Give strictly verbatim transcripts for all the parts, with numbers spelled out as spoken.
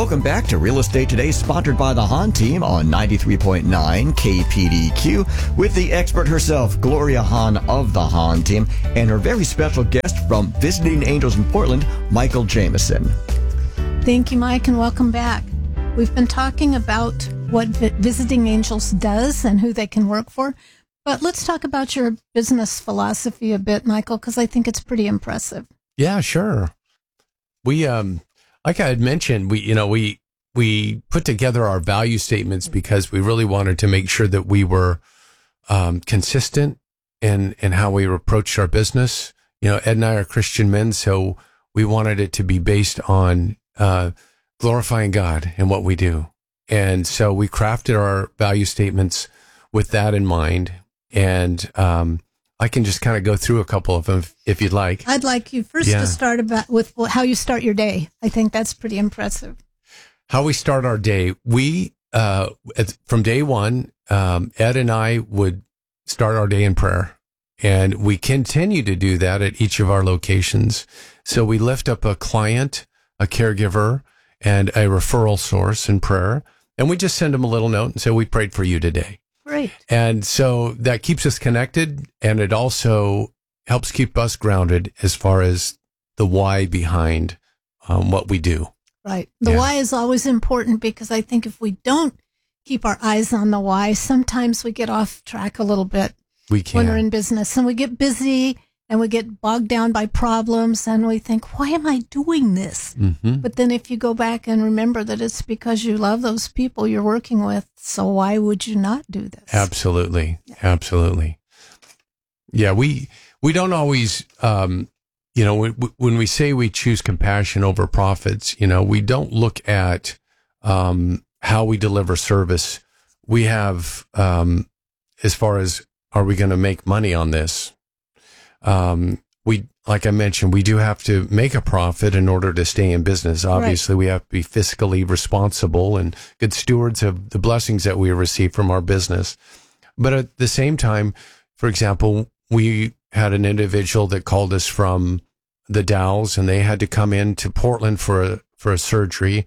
Welcome back to Real Estate Today, sponsored by the Hahn Team on ninety-three point nine K P D Q with the expert herself, Gloria Hahn of the Hahn Team, and her very special guest from Visiting Angels in Portland, Michael Jameson. Thank you, Mike, and welcome back. We've been talking about what Visiting Angels does and who they can work for, but let's talk about your business philosophy a bit, Michael, because I think it's pretty impressive. Yeah, sure. We, um, like I had mentioned, we, you know, we, we put together our value statements because we really wanted to make sure that we were, um, consistent in, in how we approached our business. You know, Ed and I are Christian men, so we wanted it to be based on, uh, glorifying God in what we do. And so we crafted our value statements with that in mind. And, um, I can just kind of go through a couple of them if, if you'd like. I'd like you first yeah. to start about with how you start your day. I think that's pretty impressive. How we start our day. We, uh, from day one, um, Ed and I would start our day in prayer, and we continue to do that at each of our locations. So we lift up a client, a caregiver, and a referral source in prayer, and we just send them a little note and say, we prayed for you today. Great. And so that keeps us connected, and it also helps keep us grounded as far as the why behind um, what we do. Right. The yeah. why is always important, because I think if we don't keep our eyes on the why, sometimes we get off track a little bit we can. when we're in business, and we get busy and we get bogged down by problems, and we think, why am I doing this? Mm-hmm. But then if you go back and remember that it's because you love those people you're working with, so why would you not do this? Absolutely. Yeah. Absolutely. Yeah, we we don't always, um, you know, when, when we say we choose compassion over profits, you know, we don't look at um, how we deliver service. We have, um, as far as, are we going to make money on this? Um, we, like I mentioned, we do have to make a profit in order to stay in business. Obviously, right. We have to be fiscally responsible and good stewards of the blessings that we receive from our business. But at the same time, for example, we had an individual that called us from the Dalles, and they had to come into Portland for a, for a surgery,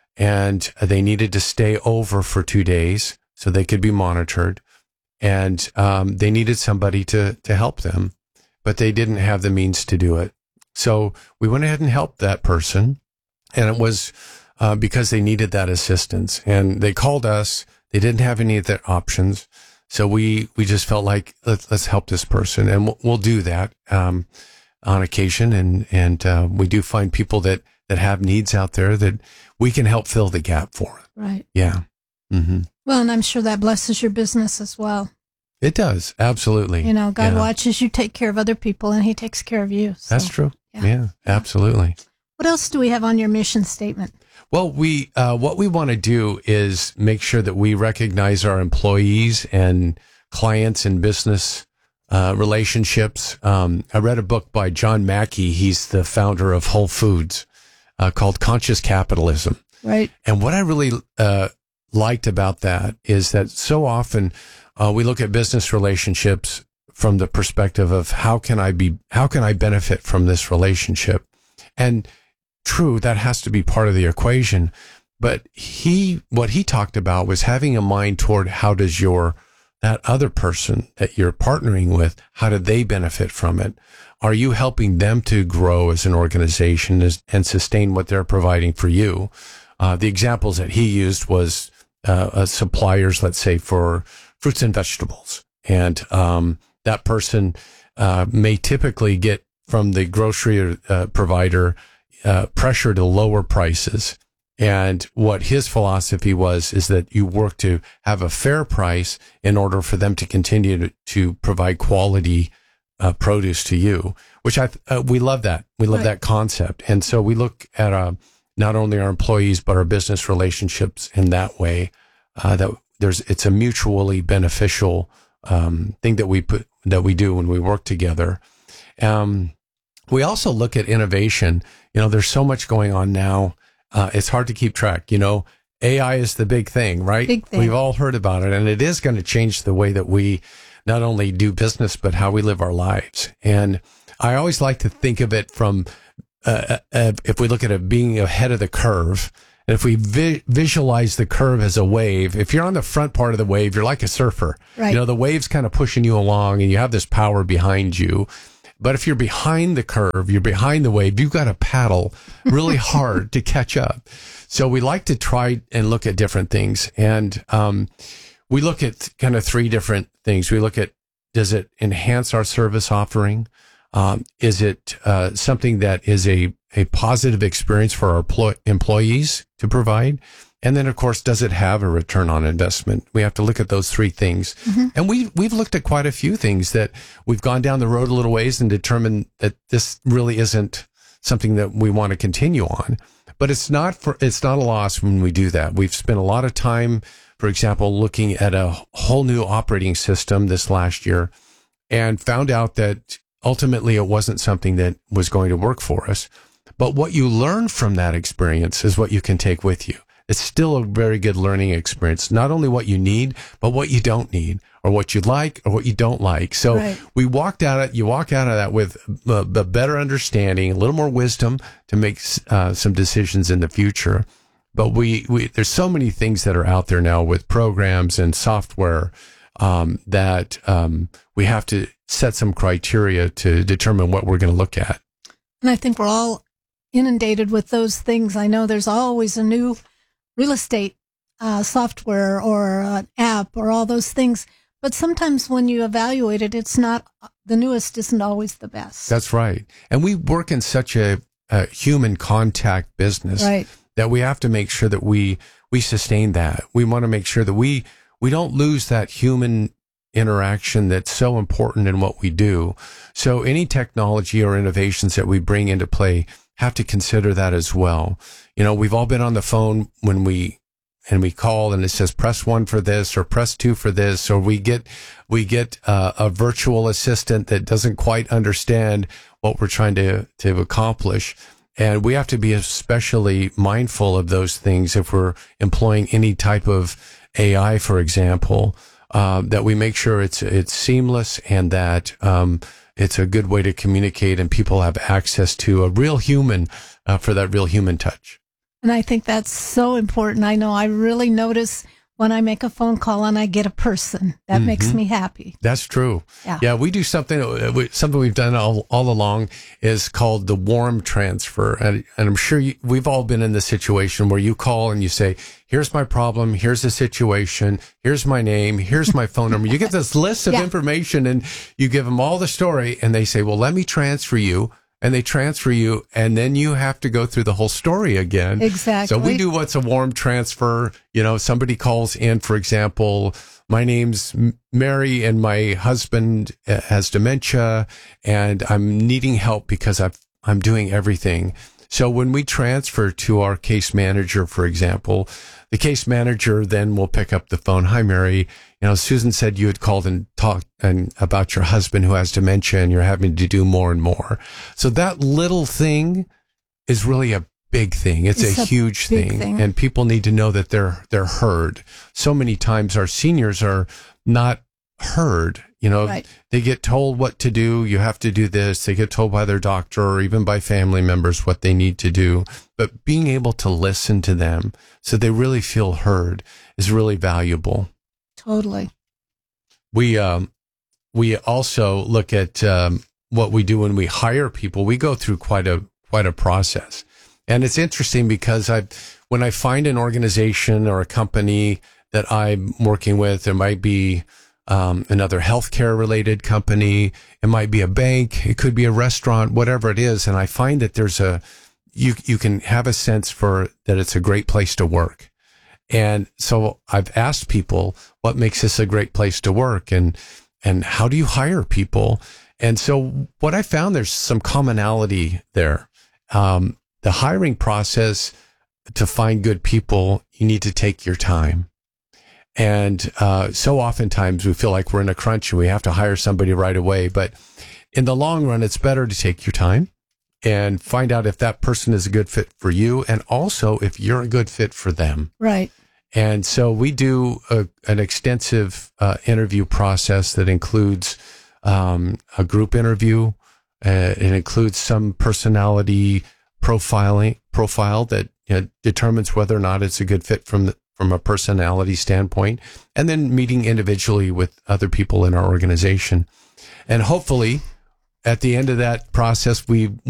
and they needed to stay over for two days so they could be monitored. And, um, they needed somebody to, to help them, but they didn't have the means to do it. So we went ahead and helped that person. And it was, uh, because they needed that assistance, and they called us. They didn't have any of their options. So we, we just felt like, let's, let's help this person. And we'll, we'll do that, um, on occasion. And, and, uh, we do find people that, that have needs out there that we can help fill the gap for. Right. Yeah. Mm-hmm. Well, and I'm sure that blesses your business as well. It does. Absolutely. You know, God yeah. watches you take care of other people, and he takes care of you. So, That's true. Yeah. yeah, absolutely. What else do we have on your mission statement? Well, we, uh, what we want to do is make sure that we recognize our employees and clients and business, uh, relationships. Um, I read a book by John Mackey. He's the founder of Whole Foods, uh, called Conscious Capitalism. Right. And what I really, uh, liked about that is that so often, Uh, we look at business relationships from the perspective of how can I be, how can I benefit from this relationship? And true, that has to be part of the equation. But he, what he talked about was having a mind toward how does your, that other person that you're partnering with, how do they benefit from it? Are you helping them to grow as an organization as, and sustain what they're providing for you? Uh, the examples that he used was, uh, uh suppliers, let's say for fruits and vegetables. And, um, that person, uh, may typically get from the grocery, uh, provider, uh, pressure to lower prices. And what his philosophy was, is that you work to have a fair price in order for them to continue to, to provide quality, uh, produce to you, which I, uh, we love that. We love right. that concept. And so we look at, uh, not only our employees, but our business relationships in that way, uh, that there's, it's a mutually beneficial, um, thing that we put, that we do when we work together. Um, we also look at innovation. You know, there's so much going on now. Uh, it's hard to keep track. You know, A I is the big thing, right? Big thing. We've all heard about it, and it is going to change the way that we not only do business, but how we live our lives. And I always like to think of it from, uh, uh, if we look at it being ahead of the curve, And if we vi- visualize the curve as a wave, if you're on the front part of the wave, you're like a surfer. Right. You know, the wave's kind of pushing you along and you have this power behind you. But if you're behind the curve, you're behind the wave, you've got to paddle really hard to catch up. So we like to try and look at different things. And um, we look at kind of three different things. We look at, does it enhance our service offering? Um, is it uh, something that is a, a positive experience for our ploy- employees to provide? And then, of course, does it have a return on investment? We have to look at those three things. Mm-hmm. And we've, we've looked at quite a few things that we've gone down the road a little ways and determined that this really isn't something that we want to continue on. But it's not for, it's not a loss when we do that. We've spent a lot of time, for example, looking at a whole new operating system this last year and found out that ultimately it wasn't something that was going to work for us. But what you learn from that experience is what you can take with you. It's still a very good learning experience, not only what you need, but what you don't need, or what you like, or what you don't like. So right. we walked out of, you walk out of that with a, a better understanding, a little more wisdom to make uh, some decisions in the future. But we, we, there's so many things that are out there now with programs and software um, that um, we have to set some criteria to determine what we're going to look at. And I think we're all inundated with those things. I know there's always a new real estate uh, software or an app or all those things. But sometimes when you evaluate it, it's not, the newest isn't always the best. That's right. And we work in such a, a human contact business right. that we have to make sure that we, we sustain that. We want to make sure that we, we don't lose that human interaction that's so important in what we do. So any technology or innovations that we bring into play have to consider that as well. You know, we've all been on the phone when we, and we call and it says press one for this or press two for this, or we get, we get uh, a virtual assistant that doesn't quite understand what we're trying to, to accomplish. And we have to be especially mindful of those things if we're employing any type of A I, for example, uh, that we make sure it's, it's seamless and that, um, it's a good way to communicate and people have access to a real human uh, for that real human touch. And I think that's so important. I know I really notice when I make a phone call and I get a person. That mm-hmm. makes me happy. That's true. Yeah, yeah we do something, something we've done all, all along is called the warm transfer. And, and I'm sure you, we've all been in the situation where you call and you say, here's my problem, here's the situation, here's my name, here's my phone number. You get this list of yeah. information and you give them all the story and they say, well, let me transfer you. And they transfer you, and then you have to go through the whole story again. Exactly. So we do what's a warm transfer. You know, somebody calls in, for example, my name's Mary and my husband has dementia and I'm needing help because I've, I'm doing everything. So when we transfer to our case manager, for example, the case manager then will pick up the phone. Hi, Mary. You know, Susan said you had called and talked and about your husband who has dementia and you're having to do more and more. So that little thing is really a big thing. It's, it's a, a huge thing, thing. And people need to know that they're, they're heard. So many times our seniors are not heard. You know, right. They get told what to do. You have to do this. They get told by their doctor or even by family members what they need to do. But being able to listen to them so they really feel heard is really valuable. Totally. We, um, we also look at, um, what we do when we hire people. We go through quite a, quite a process. And it's interesting because I, when I find an organization or a company that I'm working with, there might be, um, another healthcare related company. It might be a bank. It could be a restaurant, whatever it is. And I find that there's a, you, you can have a sense for that it's a great place to work. And so I've asked people, what makes this a great place to work? And, and how do you hire people? And so what I found, there's some commonality there. Um, the hiring process to find good people, you need to take your time. And, uh, so oftentimes we feel like we're in a crunch and we have to hire somebody right away. But in the long run, it's better to take your time and find out if that person is a good fit for you. And also if you're a good fit for them. Right. And so we do a, an extensive uh, interview process that includes um, a group interview. Uh, it includes some personality profiling profile that you know, determines whether or not it's a good fit from the, from a personality standpoint, and then meeting individually with other people in our organization. And hopefully at the end of that process, we